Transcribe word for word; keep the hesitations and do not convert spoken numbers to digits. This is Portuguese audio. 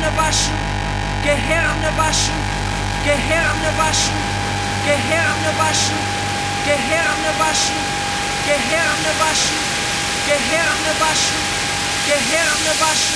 Gehirne waschen, Gehirne waschen, Gehirne waschen, Gehirne waschen, Gehirne waschen, Gehirne waschen, Gehirne waschen, Gehirne waschen.